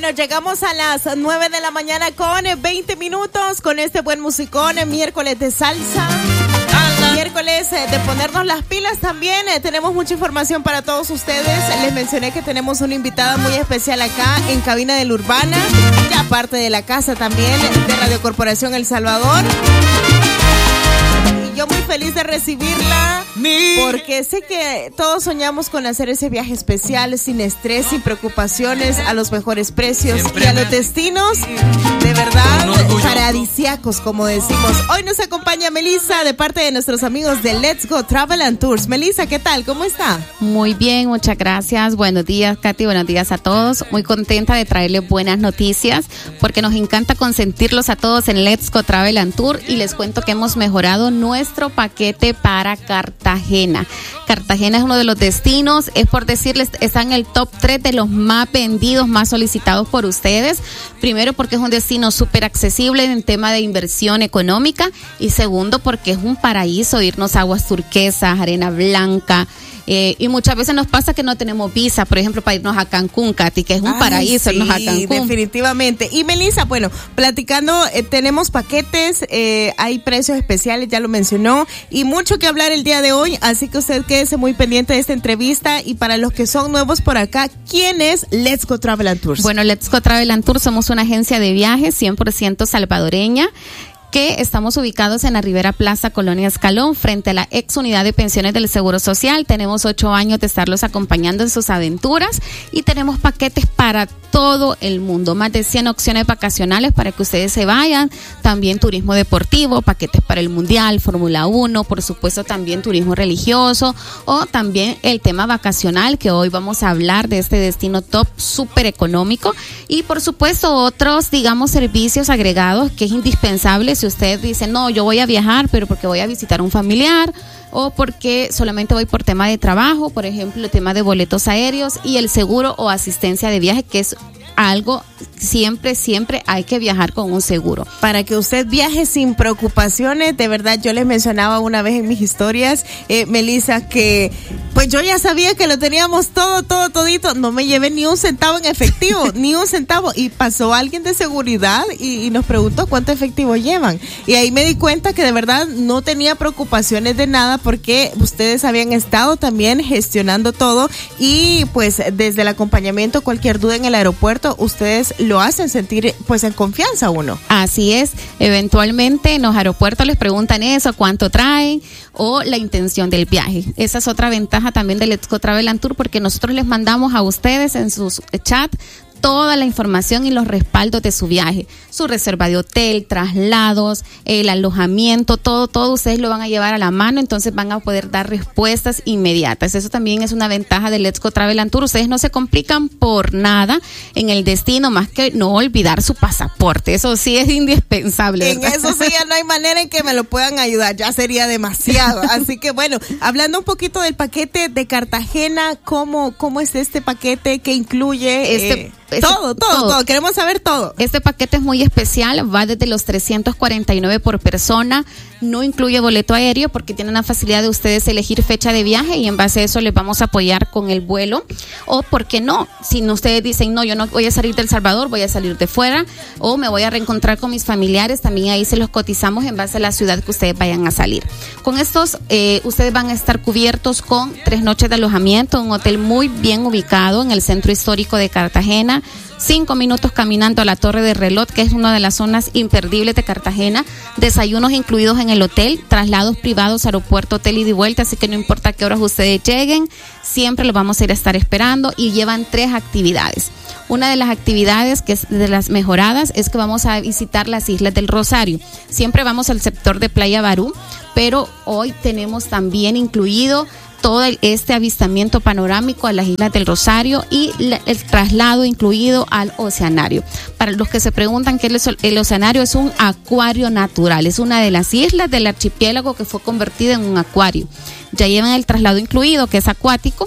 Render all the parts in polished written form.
Bueno, llegamos a las 9 de la mañana con 20 minutos con este buen musicón, miércoles de salsa. Miércoles de ponernos las pilas también. Tenemos mucha información para todos ustedes. Les mencioné que tenemos una invitada muy especial acá en Cabina de la Urbana, ya parte de la casa también de Radio Corporación El Salvador. Y yo muy feliz de recibirla porque sé que todos soñamos con hacer ese viaje especial sin estrés, sin preocupaciones, a los mejores precios y a los destinos de verdad paradisíacos, como decimos. Hoy nos acompaña Melissa de parte de nuestros amigos de Let's Go Travel and Tours. Melissa, ¿qué tal? ¿Cómo está? Muy bien, muchas gracias. Buenos días, Katy. Buenos días a todos. Muy contenta de traerles buenas noticias porque nos encanta consentirlos a todos en Let's Go Travel and Tour, y les cuento que hemos mejorado nuestro paquete para Cartagena. Cartagena es uno de los destinos, es por decirles, está en el top 3 de los más vendidos, más solicitados por ustedes. Primero, porque es un destino súper accesible en tema de inversión económica, y segundo, porque es un paraíso irnos a aguas turquesas, arena blanca. Y muchas veces nos pasa que no tenemos visa, por ejemplo, para irnos a Cancún, Katy, que es un paraíso, sí, irnos a Cancún. Definitivamente. Y Melissa, bueno, platicando, tenemos paquetes, hay precios especiales, ya lo mencionó, y mucho que hablar el día de hoy, así que usted quédese muy pendiente de esta entrevista. Y para los que son nuevos por acá, ¿quién es Let's Go Travel and Tours? Bueno, Let's Go Travel and Tours somos una agencia de viajes 100% salvadoreña, que estamos ubicados en la Rivera Plaza, Colonia Escalón, frente a la ex unidad de pensiones del Seguro Social. Tenemos 8 años de estarlos acompañando en sus aventuras, y tenemos paquetes para todo el mundo, más de 100 opciones vacacionales para que ustedes se vayan, también turismo deportivo, paquetes para el Mundial, Fórmula 1, por supuesto también turismo religioso, o también el tema vacacional, que hoy vamos a hablar de este destino top súper económico, y por supuesto otros, digamos, servicios agregados que es indispensable si usted dice, no, yo voy a viajar, pero porque voy a visitar a un familiar, o porque solamente voy por tema de trabajo, por ejemplo, el tema de boletos aéreos y el seguro o asistencia de viaje, que es algo siempre hay que viajar con un seguro. Para que usted viaje sin preocupaciones, de verdad, yo les mencionaba una vez en mis historias, Melissa, que pues yo ya sabía que lo teníamos todito, no me llevé ni un centavo en efectivo, ni un centavo, y pasó alguien de seguridad y nos preguntó cuánto efectivo llevan, y ahí me di cuenta que de verdad no tenía preocupaciones de nada, porque ustedes habían estado también gestionando todo, y pues desde el acompañamiento, cualquier duda en el aeropuerto, ustedes lo hacen sentir pues en confianza uno. Así es, eventualmente en los aeropuertos les preguntan eso, cuánto traen o la intención del viaje. Esa es otra ventaja también de Let's Go Travel and Tour, porque nosotros les mandamos a ustedes en sus chat toda la información y los respaldos de su viaje, su reserva de hotel, traslados, el alojamiento, todo ustedes lo van a llevar a la mano, entonces van a poder dar respuestas inmediatas. Eso también es una ventaja de Let's Go Travel and Tour. Ustedes no se complican por nada en el destino, más que no olvidar su pasaporte. Eso sí es indispensable, ¿verdad? En eso sí ya no hay manera en que me lo puedan ayudar, ya sería demasiado. Así que bueno, hablando un poquito del paquete de Cartagena, ¿cómo es este paquete que incluye todo? Queremos saber todo. Este paquete es muy especial, va desde los 349 por persona, no incluye boleto aéreo porque tienen la facilidad de ustedes elegir fecha de viaje, y en base a eso les vamos a apoyar con el vuelo. O por qué no, si ustedes dicen, no, yo no voy a salir de El Salvador, voy a salir de fuera, o me voy a reencontrar con mis familiares, también ahí se los cotizamos en base a la ciudad que ustedes vayan a salir. Con estos, ustedes van a estar cubiertos con 3 noches de alojamiento, un hotel muy bien ubicado en el centro histórico de Cartagena, 5 minutos caminando a la Torre de Reloj, que es una de las zonas imperdibles de Cartagena, desayunos incluidos en el hotel, traslados privados, aeropuerto, hotel y de vuelta, así que no importa a qué horas ustedes lleguen, siempre los vamos a ir a estar esperando, y llevan 3 actividades. Una de las actividades que es de las mejoradas es que vamos a visitar las Islas del Rosario. Siempre vamos al sector de Playa Barú, pero hoy tenemos también incluido todo este avistamiento panorámico a las Islas del Rosario y el traslado incluido al Oceanario. Para los que se preguntan qué es el Oceanario, es un acuario natural, es una de las islas del archipiélago que fue convertida en un acuario. Ya llevan el traslado incluido, que es acuático,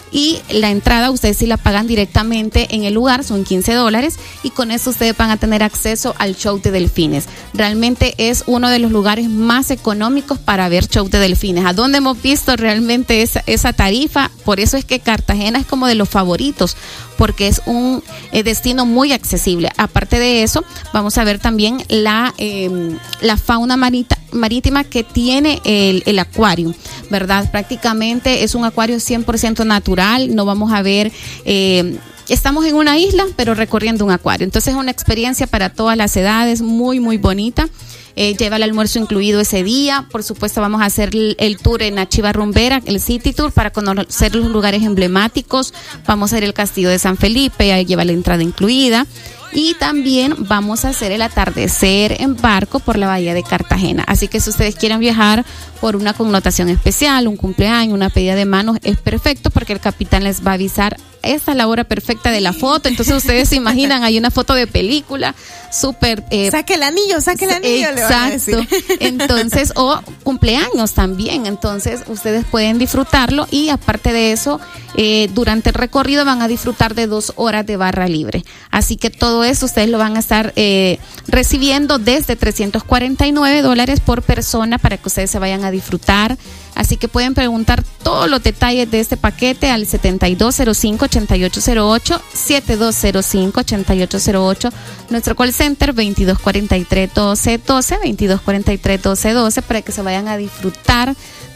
y la entrada ustedes sí la pagan directamente en el lugar, son $15 y con eso ustedes van a tener acceso al show de delfines. Realmente es uno de los lugares más económicos para ver show de delfines. ¿A dónde hemos visto realmente esa tarifa? Por eso es que Cartagena es como de los favoritos, porque es un destino muy accesible. Aparte de eso, vamos a ver también la fauna marítima que tiene el acuario, ¿verdad? Prácticamente es un acuario 100% natural, no vamos a ver... estamos en una isla, pero recorriendo un acuario. Entonces es una experiencia para todas las edades, muy, muy bonita. Lleva el almuerzo incluido ese día. Por supuesto, vamos a hacer el tour en la Chiva Rumbera, el City Tour, para conocer los lugares emblemáticos. Vamos a ir al Castillo de San Felipe, ahí lleva la entrada incluida. Y también vamos a hacer el atardecer en barco por la bahía de Cartagena. Así que si ustedes quieren viajar por una connotación especial, un cumpleaños, una pedida de manos, es perfecto porque el capitán les va a avisar. Esta es la hora perfecta de la foto. Entonces ustedes se imaginan, hay una foto de película súper... saque el anillo. Exacto. Le van a decir. Entonces, o cumpleaños también. Entonces ustedes pueden disfrutarlo y aparte de eso, durante el recorrido van a disfrutar de 2 horas de barra libre. Así que todo eso ustedes lo van a estar recibiendo desde $349 por persona para que ustedes se vayan a disfrutar. Así que pueden preguntar todos los detalles de este paquete al 7205-8808, 7205-8808, nuestro call center 2243-1212, 2243-1212, para que se vayan a disfrutar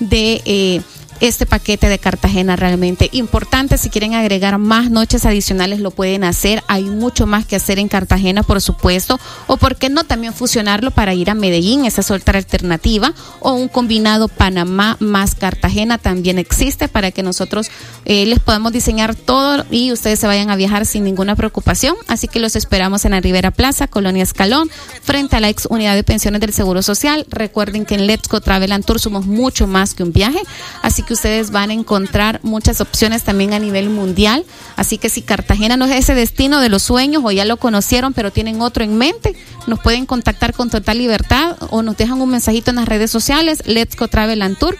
de este paquete de Cartagena. Realmente importante. Si quieren agregar más noches adicionales lo pueden hacer. Hay mucho más que hacer en Cartagena, por supuesto, o por qué no también fusionarlo para ir a Medellín. Esa es otra alternativa, o un combinado Panamá más Cartagena también existe, para que nosotros les podamos diseñar todo y ustedes se vayan a viajar sin ninguna preocupación. Así que los esperamos en la Rivera Plaza, Colonia Escalón, frente a la ex unidad de pensiones del Seguro Social. Recuerden que en Let's Go Travel and Tour somos mucho más que un viaje, así que ustedes van a encontrar muchas opciones también a nivel mundial. Así que si Cartagena no es ese destino de los sueños, o ya lo conocieron pero tienen otro en mente, nos pueden contactar con total libertad o nos dejan un mensajito en las redes sociales, Let's Go Travel and Tour,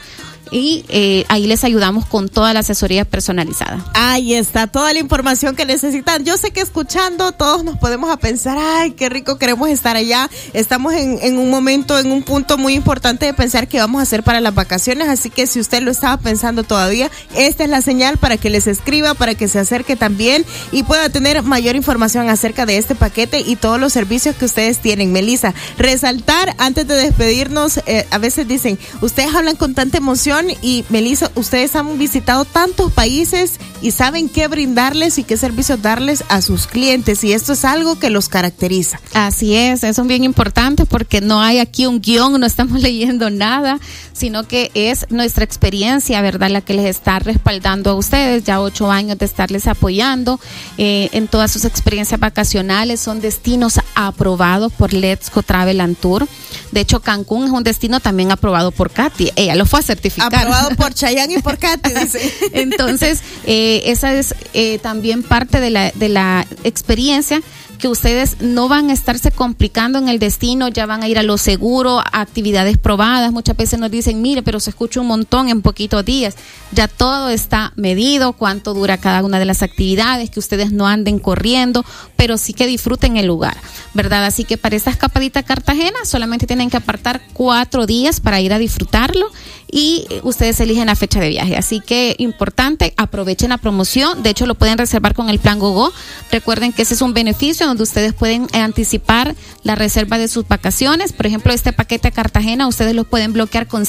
y ahí les ayudamos con toda la asesoría personalizada. Ahí está toda la información que necesitan. Yo sé que escuchando todos nos podemos a pensar, ay, qué rico, queremos estar allá. Estamos en un momento, en un punto muy importante de pensar qué vamos a hacer para las vacaciones, así que si usted lo estaba pensando todavía, esta es la señal para que les escriba, para que se acerque también y pueda tener mayor información acerca de este paquete y todos los servicios que ustedes tienen. Melissa, resaltar antes de despedirnos, a veces dicen, ustedes hablan con tanta emoción. Y Melissa, ustedes han visitado tantos países y saben qué brindarles y qué servicios darles a sus clientes, y esto es algo que los caracteriza. Así es, eso es bien importante porque no hay aquí un guión, no estamos leyendo nada, sino que es nuestra experiencia, ¿verdad?, la que les está respaldando a ustedes. Ya 8 años de estarles apoyando en todas sus experiencias vacacionales. Son destinos aprobados por Let's Go Travel and Tour. De hecho, Cancún es un destino también aprobado por Katy. Ella lo fue a certificar. Aprobado por Chayanne y por Katy, dice. Entonces, esa es también parte de la experiencia, que ustedes no van a estarse complicando en el destino, ya van a ir a lo seguro, a actividades probadas. Muchas veces nos dicen, mire, pero se escucha un montón en poquitos días. Ya todo está medido, cuánto dura cada una de las actividades, que ustedes no anden corriendo, pero sí que disfruten el lugar, ¿verdad? Así que para esta escapadita a Cartagena solamente tienen que apartar 4 días para ir a disfrutarlo y ustedes eligen la fecha de viaje. Así que importante, aprovechen la promoción. De hecho, lo pueden reservar con el plan GoGo. Recuerden que ese es un beneficio donde ustedes pueden anticipar la reserva de sus vacaciones. Por ejemplo, este paquete a Cartagena ustedes lo pueden bloquear con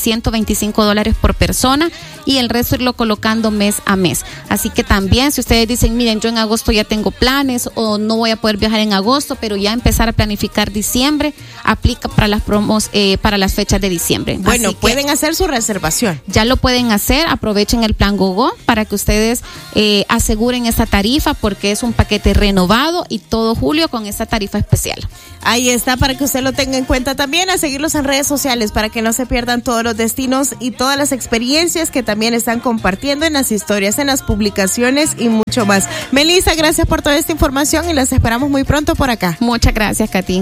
$125 por persona y el resto irlo colocando mes a mes. Así que también, si ustedes dicen, miren, yo en agosto ya tengo planes o no voy a poder viajar en agosto, pero ya empezar a planificar diciembre, aplica para las promos, para las fechas de diciembre. Bueno, así pueden hacer su reservación. Ya lo pueden hacer, aprovechen el plan GoGo para que ustedes aseguren esta tarifa, porque es un paquete renovado y todo julio con esta tarifa especial. Ahí está, para que usted lo tenga en cuenta también. A seguirlos en redes sociales para que no se pierdan todos los destinos y todas las experiencias que también están compartiendo en las historias, en las publicaciones y mucho más. Melissa, gracias por toda esta información y las esperamos muy pronto por acá. Muchas gracias, Katy.